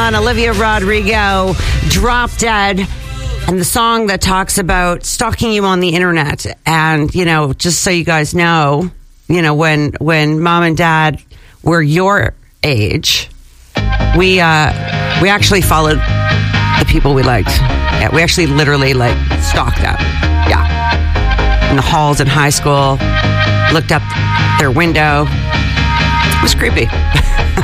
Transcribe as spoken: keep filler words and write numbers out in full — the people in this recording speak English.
on Olivia Rodrigo, Drop Dead, and the song that talks about stalking you on the internet. And, you know, just so you guys know, you know, when when mom and dad were your age, we uh, we actually followed the people we liked. Yeah, we actually literally, like, stalked them. Yeah. In the halls in high school, looked up their window. It was creepy.